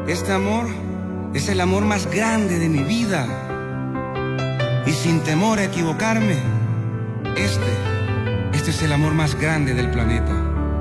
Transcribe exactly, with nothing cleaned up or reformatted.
Este amor es el amor más grande de mi vida. Y sin temor a equivocarme, este, este es el amor más grande del planeta.